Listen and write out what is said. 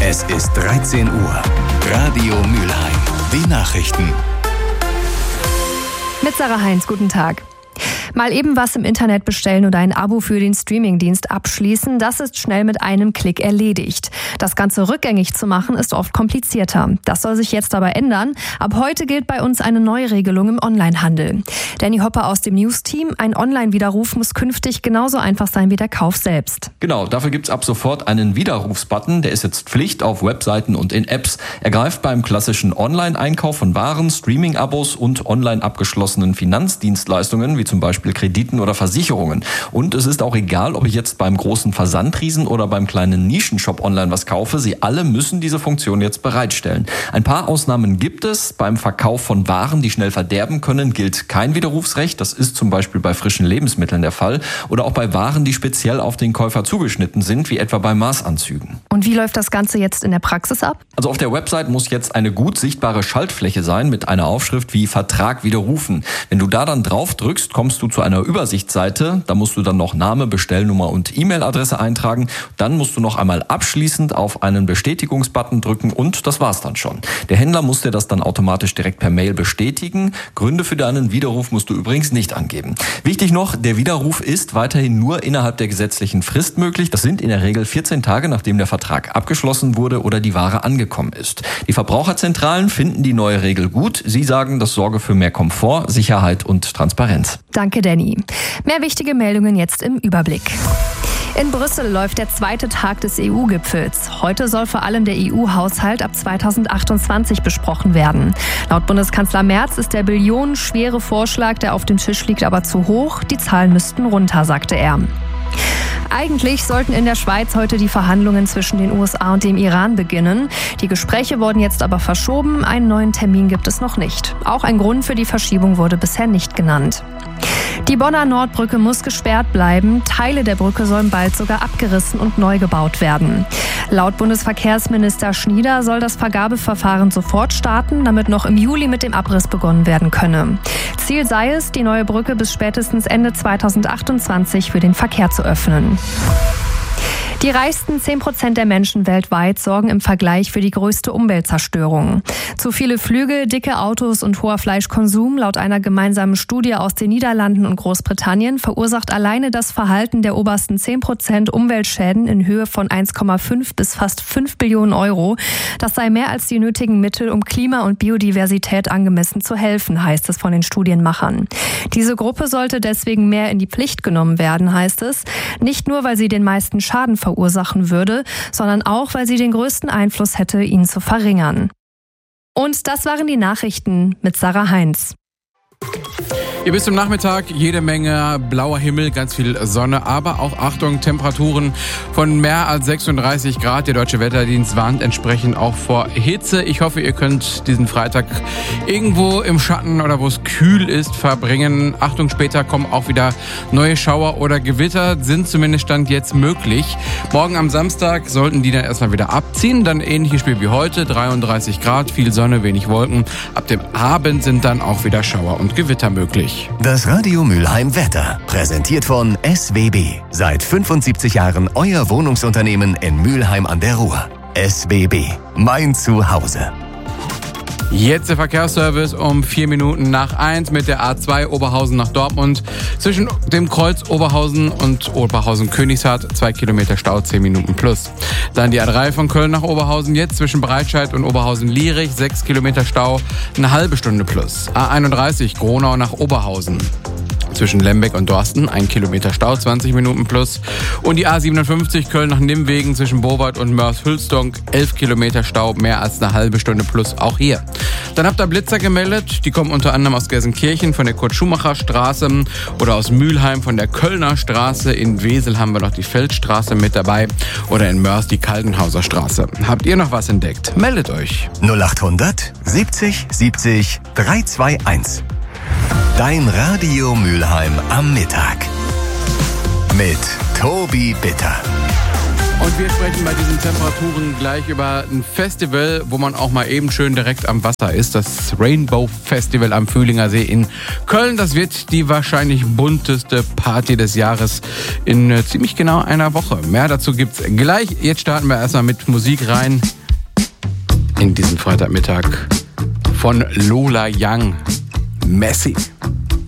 Es ist 13 Uhr. Radio Mülheim. Die Nachrichten. Mit Sarah Heinz, guten Tag. Mal eben was im Internet bestellen oder ein Abo für den Streamingdienst abschließen, das ist schnell mit einem Klick erledigt. Das Ganze rückgängig zu machen, ist oft komplizierter. Das soll sich jetzt aber ändern. Ab heute gilt bei uns eine Neuregelung im Onlinehandel. Danny Hopper aus dem News-Team, ein Online-Widerruf muss künftig genauso einfach sein wie der Kauf selbst. Genau, dafür gibt's ab sofort einen Widerrufsbutton. Der ist jetzt Pflicht auf Webseiten und in Apps. Er greift beim klassischen Online-Einkauf von Waren, Streaming-Abos und online abgeschlossenen Finanzdienstleistungen, wie zum Beispiel Krediten oder Versicherungen. Und es ist auch egal, ob ich jetzt beim großen Versandriesen oder beim kleinen Nischenshop online was kaufe. Sie alle müssen diese Funktion jetzt bereitstellen. Ein paar Ausnahmen gibt es. Beim Verkauf von Waren, die schnell verderben können, gilt kein Widerrufsrecht. Das ist zum Beispiel bei frischen Lebensmitteln der Fall. Oder auch bei Waren, die speziell auf den Käufer zugeschnitten sind, wie etwa bei Maßanzügen. Und wie läuft das Ganze jetzt in der Praxis ab? Also auf der Website muss jetzt eine gut sichtbare Schaltfläche sein mit einer Aufschrift wie Vertrag widerrufen. Wenn du da dann drauf drückst, kommst du zu einer Übersichtsseite. Da musst du dann noch Name, Bestellnummer und E-Mail-Adresse eintragen. Dann musst du noch einmal abschließend auf einen Bestätigungsbutton drücken und das war's dann schon. Der Händler muss dir das dann automatisch direkt per Mail bestätigen. Gründe für deinen Widerruf musst du übrigens nicht angeben. Wichtig noch, der Widerruf ist weiterhin nur innerhalb der gesetzlichen Frist möglich. Das sind in der Regel 14 Tage, nachdem der Vertrag abgeschlossen wurde oder die Ware angekommen ist. Die Verbraucherzentralen finden die neue Regel gut. Sie sagen, das sorge für mehr Komfort, Sicherheit und Transparenz. Danke, Danny. Mehr wichtige Meldungen jetzt im Überblick. In Brüssel läuft der zweite Tag des EU-Gipfels. Heute soll vor allem der EU-Haushalt ab 2028 besprochen werden. Laut Bundeskanzler Merz ist der billionenschwere Vorschlag, der auf dem Tisch liegt, aber zu hoch. Die Zahlen müssten runter, sagte er. Eigentlich sollten in der Schweiz heute die Verhandlungen zwischen den USA und dem Iran beginnen. Die Gespräche wurden jetzt aber verschoben. Einen neuen Termin gibt es noch nicht. Auch ein Grund für die Verschiebung wurde bisher nicht genannt. Die Bonner Nordbrücke muss gesperrt bleiben. Teile der Brücke sollen bald sogar abgerissen und neu gebaut werden. Laut Bundesverkehrsminister Schnieder soll das Vergabeverfahren sofort starten, damit noch im Juli mit dem Abriss begonnen werden könne. Ziel sei es, die neue Brücke bis spätestens Ende 2028 für den Verkehr zu öffnen. Die reichsten 10% der Menschen weltweit sorgen im Vergleich für die größte Umweltzerstörung. Zu viele Flüge, dicke Autos und hoher Fleischkonsum, laut einer gemeinsamen Studie aus den Niederlanden und Großbritannien, verursacht alleine das Verhalten der obersten 10% Umweltschäden in Höhe von 1,5 bis fast 5 Billionen Euro. Das sei mehr als die nötigen Mittel, um Klima und Biodiversität angemessen zu helfen, heißt es von den Studienmachern. Diese Gruppe sollte deswegen mehr in die Pflicht genommen werden, heißt es. Nicht nur, weil sie den meisten Schaden verursachen würde, sondern auch, weil sie den größten Einfluss hätte, ihn zu verringern. Und das waren die Nachrichten mit Sarah Heinz. Ihr bis zum Nachmittag jede Menge blauer Himmel, ganz viel Sonne, aber auch Achtung, Temperaturen von mehr als 36 Grad. Der Deutsche Wetterdienst warnt entsprechend auch vor Hitze. Ich hoffe, ihr könnt diesen Freitag irgendwo im Schatten oder wo es kühl ist verbringen. Achtung, später kommen auch wieder neue Schauer oder Gewitter, sind zumindest Stand jetzt möglich. Morgen am Samstag sollten die dann erstmal wieder abziehen. Dann ähnliches Spiel wie heute, 33 Grad, viel Sonne, wenig Wolken. Ab dem Abend sind dann auch wieder Schauer und Gewitter möglich. Das Radio Mülheim Wetter, präsentiert von SWB. Seit 75 Jahren euer Wohnungsunternehmen in Mülheim an der Ruhr. SWB, mein Zuhause. Jetzt der Verkehrsservice um 1:04 mit der A2 Oberhausen nach Dortmund. Zwischen dem Kreuz Oberhausen und Oberhausen-Königshardt 2 Kilometer Stau, 10 Minuten plus. Dann die A3 von Köln nach Oberhausen, jetzt zwischen Breitscheid und Oberhausen-Lierich 6 Kilometer Stau, eine halbe Stunde plus. A31 Gronau nach Oberhausen. Zwischen Lembeck und Dorsten 1 Kilometer Stau, 20 Minuten plus. Und die A57 Köln nach Nimwegen zwischen Bowald und Mörs-Hülsdonk 11 Kilometer Stau, mehr als eine halbe Stunde plus, auch hier. Dann habt ihr Blitzer gemeldet, die kommen unter anderem aus Gelsenkirchen von der Kurt-Schumacher-Straße oder aus Mülheim von der Kölner Straße. In Wesel haben wir noch die Feldstraße mit dabei oder in Mörs die Kaltenhauser Straße. Habt ihr noch was entdeckt? Meldet euch. 0800 70 70 321. Dein Radio Mülheim am Mittag. Mit Tobi Bitter. Und wir sprechen bei diesen Temperaturen gleich über ein Festival, wo man auch mal eben schön direkt am Wasser ist. Das Rainbow Festival am Fühlinger See in Köln. Das wird die wahrscheinlich bunteste Party des Jahres in ziemlich genau einer Woche. Mehr dazu gibt's gleich. Jetzt starten wir erstmal mit Musik rein. in diesem Freitagmittag von Lola Young. Messi.